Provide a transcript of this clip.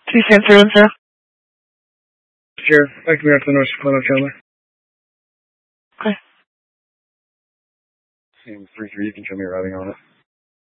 210 0. Sure. Like me out to the North Dakota Killer. Okay. Same 3-3, you can show me routing on it.